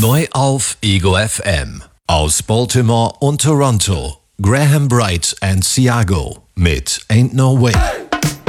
Neu auf Ego FM. Aus Baltimore und Toronto. Graham Bright and Thiago mit Ain't No Way.